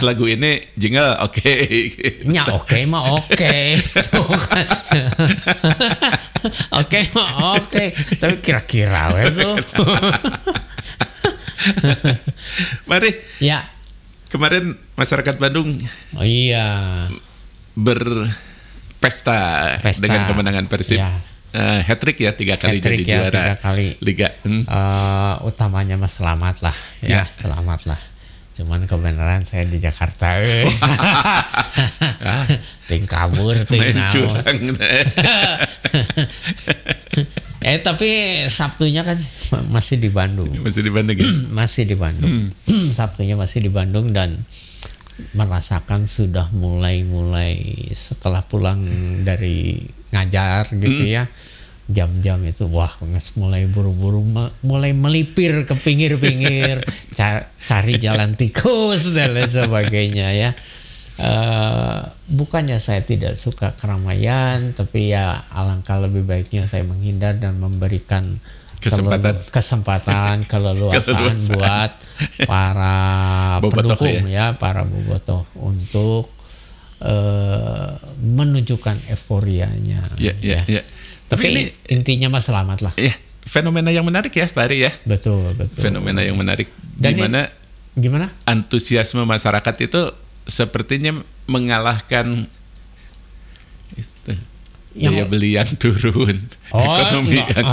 lagu ini jingle oke. Ya oke mah oke. Oke mah oke. Tapi kira-kira itu. Mari. Ya. Kemarin masyarakat Bandung. Oh iya. Berpesta dengan kemenangan Persib. Ya. Hat-trick ya 3 kali Hat-trick jadi juara 3 kali. Liga. Utamanya mah selamat lah. Ya selamat lah. Cuman kebenaran saya di Jakarta. Ting kabur, ting naon. Tapi Sabtunya kan masih di Bandung. Masih di Bandung ya? Masih di Bandung. Sabtunya masih di Bandung dan merasakan sudah mulai setelah pulang dari ngajar gitu ya. Jam-jam itu wah mulai buru-buru mulai melipir ke pinggir-pinggir cari jalan tikus dan lain sebagainya ya. Bukannya saya tidak suka keramaian, tapi ya alangkah lebih baiknya saya menghindar dan memberikan kesempatan keleluasaan buat para pendukung ya, para bobotoh untuk menunjukkan euforianya. Ya. Tapi ini, intinya mah selamat lah. Ya, fenomena yang menarik ya, Pak Ari ya. Betul. Fenomena yang menarik. Dan gimana? Antusiasme masyarakat itu sepertinya mengalahkan daya beli yang turun. Ekonomi yang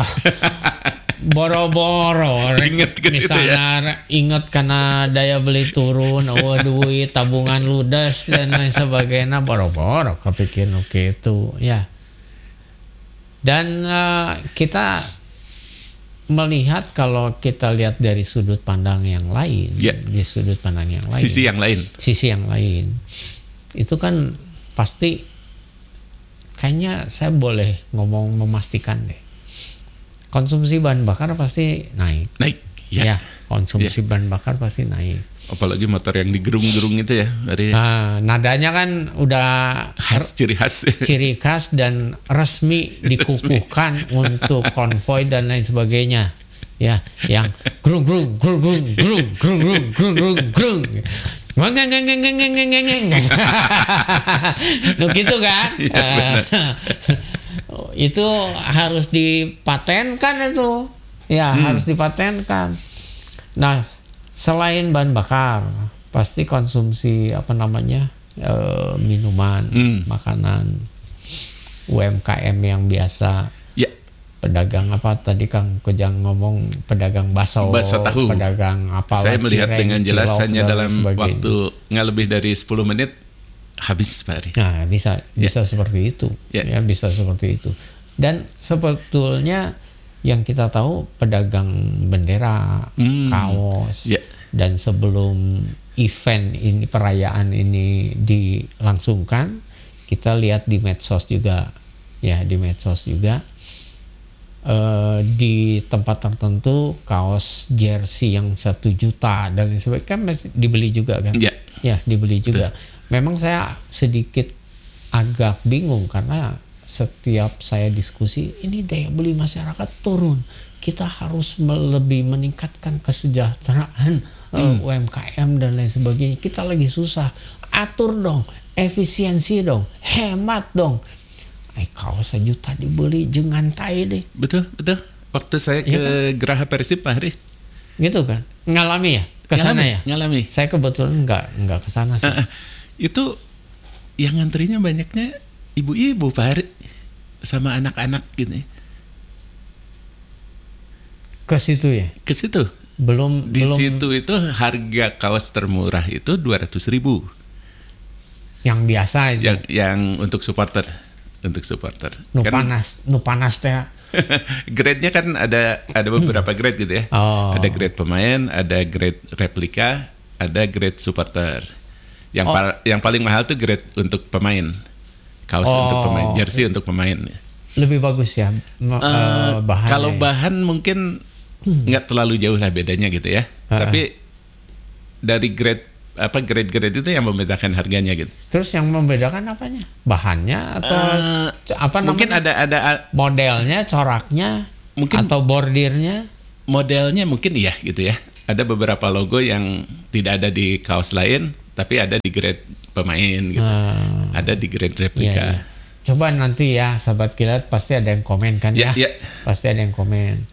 boro-boro. Misalnya ingat karena daya beli turun, duit tabungan ludes dan lain sebagainya, boro-boro kepikir gitu ya. Dan kita melihat kalau kita lihat dari sudut pandang yang lain, di sudut pandang yang lain, sisi yang lain, itu kan pasti kayaknya saya boleh ngomong memastikan deh, konsumsi bahan bakar pasti naik. Ya, konsumsi bahan bakar pasti naik. Apalagi motor yang digerung-gerung itu ya, dari nadanya kan udah ciri khas dan resmi dikukuhkan untuk konvoy dan lain sebagainya. Ya, yang grung grung grung grung grung grung grung grung grung grung. Loh gitu kan? Itu harus dipatenkan itu. Ya, harus dipatenkan. Nah, selain bahan bakar, pasti konsumsi minuman, makanan, UMKM yang biasa, pedagang tadi Kang Kujang ngomong, pedagang bakso tahu, pedagang saya melihat cireng, dengan jelasnya dalam waktu nggak lebih dari 10 menit habis Pak Ari. Nah bisa seperti itu, bisa seperti itu. Dan sebetulnya yang kita tahu pedagang bendera, kaos, dan sebelum event ini, perayaan ini dilangsungkan, kita lihat di medsos juga, di tempat tertentu kaos jersey yang 1 juta dan sebagainya kan masih dibeli juga kan? Ya, dibeli juga. Memang saya sedikit agak bingung karena setiap saya diskusi, ini daya beli masyarakat turun. Kita harus lebih meningkatkan kesejahteraan UMKM dan lain sebagainya. Kita lagi susah. Atur dong, efisiensi dong, hemat dong. Kaos 1 juta dibeli, jangan tai deh. Betul. Waktu saya ke Geraha Persib Pak Hari. Gitu kan? Ngalami ya? Kesana ya? Ngalami. Saya kebetulan nggak kesana sih. Itu yang ngantrinya banyaknya ibu-ibu Pak Hari sama anak-anak gitu. Ke situ ya? Ke situ. Belum situ itu harga kaos termurah itu 200.000. Yang biasa aja. Yang untuk supporter. Nu panas teh. Grade-nya kan ada beberapa grade gitu ya. Ada grade pemain, ada grade replika, ada grade supporter. Yang paling mahal tuh grade untuk pemain. Kaos untuk pemain, jersey untuk pemain. Lebih bagus ya bahannya. Kalau bahan mungkin nggak terlalu jauh lah bedanya gitu ya. Tapi dari grade itu yang membedakan harganya gitu. Terus yang membedakan apanya? Bahannya atau mungkin namanya? Ada modelnya, coraknya, mungkin atau bordirnya? Modelnya mungkin iya gitu ya. Ada beberapa logo yang tidak ada di kaos lain, tapi ada di grade pemain gitu. Ada di grade replika. Iya. Coba nanti ya sahabat kilat pasti ada yang komen kan ya. Pasti ada yang komen.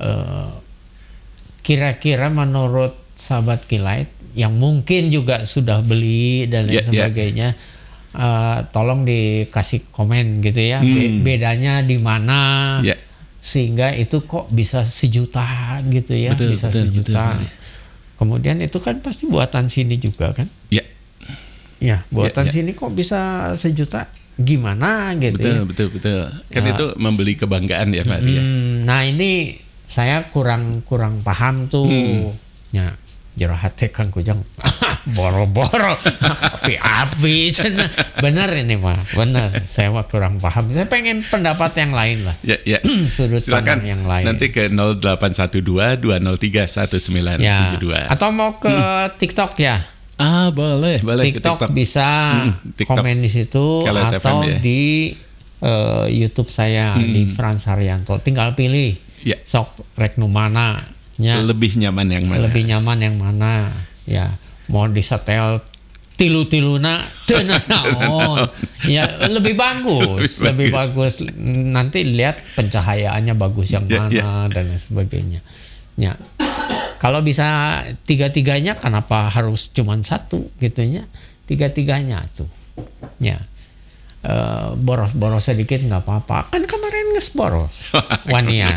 Kira-kira menurut sahabat kilat yang mungkin juga sudah beli dan lain sebagainya, tolong dikasih komen gitu ya. Bedanya di mana? Sehingga itu kok bisa 1 juta gitu ya, bisa 1 juta. Betul. Kemudian itu kan pasti buatan sini juga kan? Ya, buatan sini kok bisa 1 juta? Gimana gitu ya? Betul. Kan itu membeli kebanggaan ya Pak Ria. Nah ini saya kurang paham tuh. Ya, jero hati kan kujang boro-boro api-api. Benar ini Pak, benar. Saya mah kurang paham. Saya pengen pendapat yang lain lah. Ya. Sudut pandang yang lain. Nanti ke 0812-203-1972. Atau mau ke TikTok ya? Boleh. TikTok bisa komen di situ atau di YouTube saya di Frans Haryanto. Tinggal pilih. Sok rek nu mana. Lebih nyaman yang mana? Ya, mau disetel tilu-tiluna tenan naon. Ya, lebih bagus. Nanti lihat pencahayaannya bagus yang mana dan lain sebagainya. Ya. Kalau bisa 3-3-nya kenapa harus cuma 1 gitunya? 3-3-nya tuh. Ya. Boros sedikit nggak apa-apa. Kan kemarin boros. Wanian.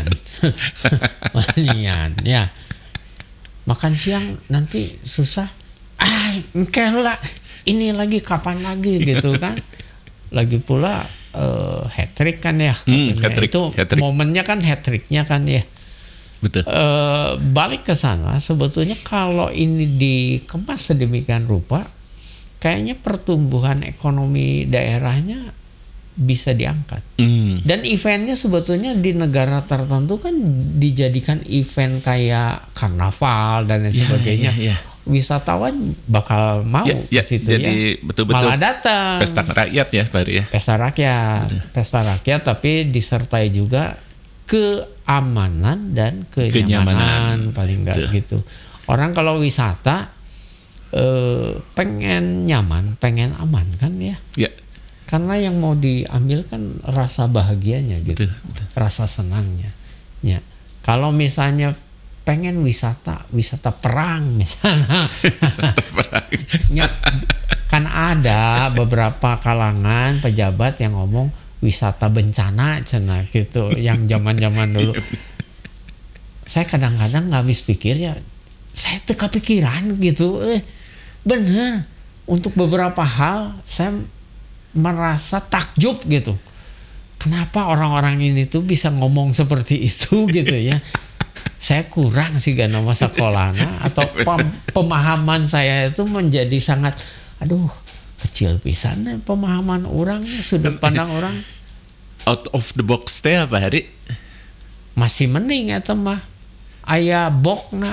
Ya. Makan siang nanti susah. Lah. Ini lagi kapan lagi gitu kan? Lagi pula hat-trick kan ya. Itu momennya kan hat-tricknya kan ya. Betul. Balik ke sana sebetulnya kalau ini dikemas sedemikian rupa, kayaknya pertumbuhan ekonomi daerahnya bisa diangkat. Dan eventnya sebetulnya di negara tertentu kan dijadikan event kayak karnaval dan lain sebagainya. Wisatawan bakal mau ke situ jadi betul-betul malah datang. Pesta rakyat ya Pak ya. Pesta rakyat tapi disertai juga keamanan dan kenyamanan paling enggak gitu. Orang kalau wisata pengen nyaman, pengen aman kan ya. Karena yang mau diambil kan rasa bahagianya gitu. Betul. Rasa senangnya. Ya. Kalau misalnya pengen wisata perang misalnya. Ya, kan ada beberapa kalangan pejabat yang ngomong wisata bencana cina gitu yang zaman dulu. Saya kadang-kadang nggak habis pikir ya, saya tuh kepikiran gitu. Bener, untuk beberapa hal saya merasa takjub gitu. Kenapa orang-orang ini tuh bisa ngomong seperti itu gitu ya? Saya kurang sih gak nama sekolahnya atau pemahaman saya itu menjadi sangat kecil pisan pemahaman orang, sudut pandang orang. Out of the box teh apa hari? Masih mending eta mah. Aya bokna.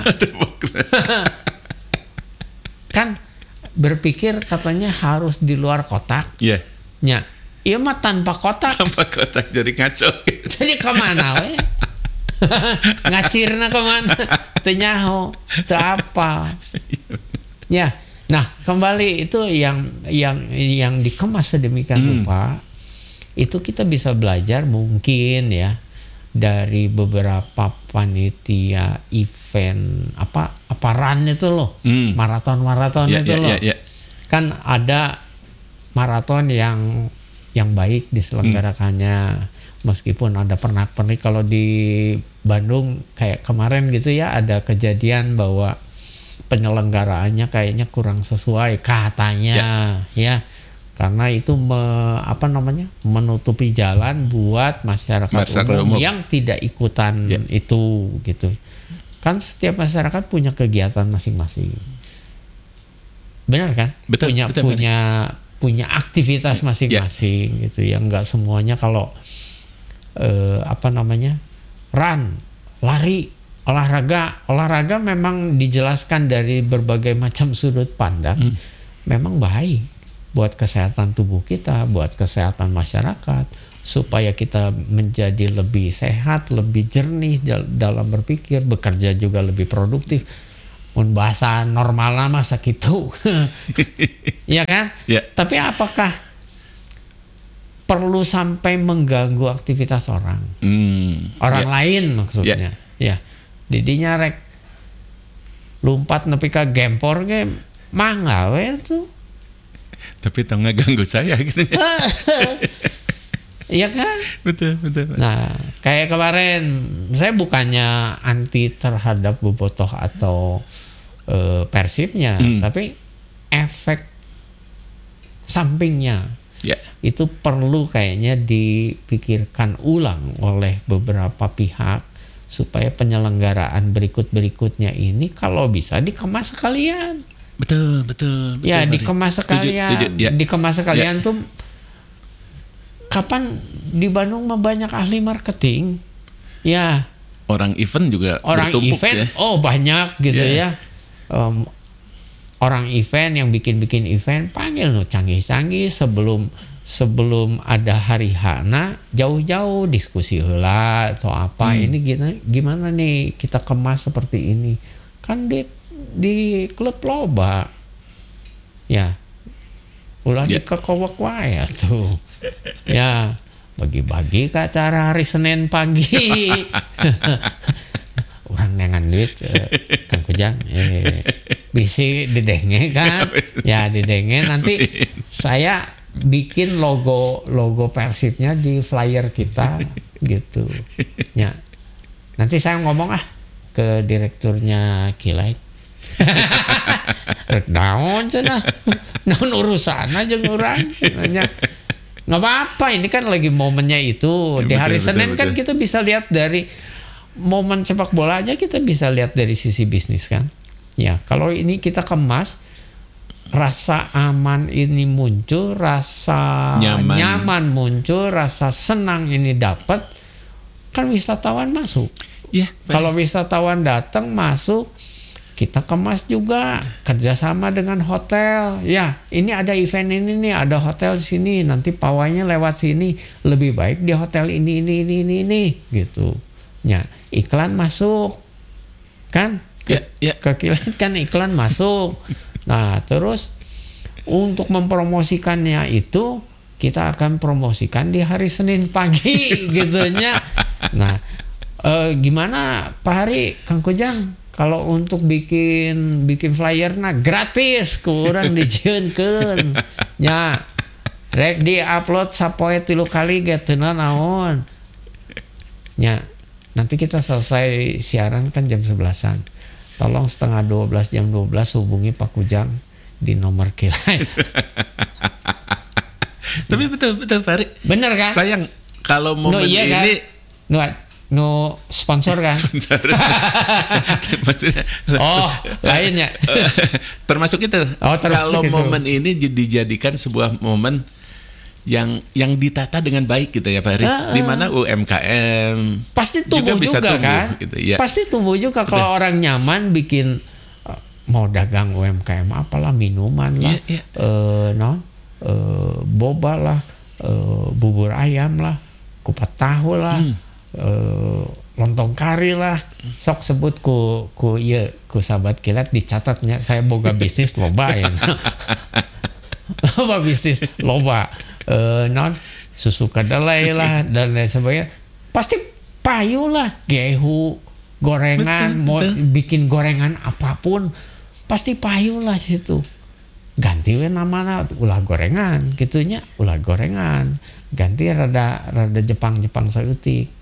Kan berpikir katanya harus di luar kotak. Iya. Nya, ieu mah tanpa kotak. Tanpa kotak jadi ngaco. Jadi kemana we? Ngacirna kemana? Teu nyaho, teu apa. Ya. Nah, kembali itu yang dikemas sedemikian rupa, itu kita bisa belajar mungkin ya dari beberapa panitia event apa run itu loh, maraton itu loh. Kan ada maraton yang baik diselenggarakannya, meskipun ada pernak-pernik. Kalau di Bandung kayak kemarin gitu ya, ada kejadian bahwa penyelenggaraannya kayaknya kurang sesuai katanya ya karena itu menutupi jalan buat masyarakat umum yang tidak ikutan itu gitu kan. Setiap masyarakat punya kegiatan masing-masing, benar kan? Betul, punya aktivitas masing-masing gitu yang nggak semuanya kalau run, lari, olahraga memang dijelaskan dari berbagai macam sudut pandang, memang baik buat kesehatan tubuh kita, buat kesehatan masyarakat, supaya kita menjadi lebih sehat, lebih jernih dalam berpikir, bekerja juga lebih produktif. mun bahasa normalna mah sakitu. Iya kan? Ya. Tapi apakah perlu sampai mengganggu aktivitas orang Ya. lain maksudnya? Ya. Didinya rek lumpat nepi ka gempor ge mangga we tuh. Tapi tau nggak ganggu saya gitu ya. Iya kan? Betul. Nah, kayak kemarin saya bukannya anti terhadap bobotoh atau Persibnya, tapi efek sampingnya Ya. itu perlu kayaknya dipikirkan ulang oleh beberapa pihak supaya penyelenggaraan berikutnya ini kalau bisa dikemas sekalian. Betul. Ya, Mari. dikemas sekalian. Setuju, ya. Dikemas sekalian tuh kapan di Bandung mah banyak ahli marketing. Ya, Orang event juga bertumpuk event, ya. banyak gitu Yeah. ya. Orang event yang bikin event panggil canggih-canggih sebelum ada hari hana jauh-jauh diskusi heula atau apa ini gimana nih kita kemas seperti ini kan di klub loba ya ulah dikekowek wae tuh ya bagi-bagi ke acara hari Senin pagi. Orang dengan duit Kang Kujang bisi didenge kan ya didenge nanti saya bikin logo Persibnya di flyer kita gitu ya nanti saya ngomong ke direkturnya Kilait. Naon cenah naon urusan aja orang cenanya nggak apa-apa ini kan lagi momennya itu di hari Senin kan kita bisa lihat dari momen sepak bola aja kita bisa lihat dari sisi bisnis kan ya kalau ini kita kemas rasa aman ini muncul rasa nyaman muncul rasa senang ini dapat kan wisatawan masuk ya kalau wisatawan datang masuk kita kemas juga kerjasama dengan hotel ya ini ada event ini nih ada hotel sini nanti pawainya lewat sini lebih baik di hotel ini gitu ya iklan masuk kan ke Kilait kan iklan masuk nah terus untuk mempromosikannya itu kita akan promosikan di hari Senin pagi gitunya nah gimana Pak Hari Kang Kujang kalau untuk bikin flyer gratis kurang dijieunkeun nya rek di-upload sapoe 3 kali gitu naon nya nanti kita selesai siaran kan jam 11-an tolong setengah 12 jam 12 hubungi Pak Kujang di nomor Kilait. Tapi betul Pak Hari Bener kan sayang kalau momen iya ini kan? Sponsor kan? Maksudnya, lainnya. termasuk itu. Kalau momen ini dijadikan sebuah momen yang ditata dengan baik gitu ya Pak Hari. Di mana UMKM pasti tumbuh juga kan? Gitu, ya. Pasti tumbuh juga kalau orang nyaman bikin mau dagang UMKM apalah minuman lah, boba lah, bubur ayam lah, kupat tahu lah. Lontong kari lah sok sebut ku sahabat Kilait dicatatnya saya boga bisnis loba ya loba bisnis loba susu kedelai lah dan lain sebagainya pasti payu lah gehu gorengan betul. Bikin gorengan apapun pasti payu lah situ ganti we namana ulah gorengan gitunya ulah gorengan ganti rada Jepang saeutik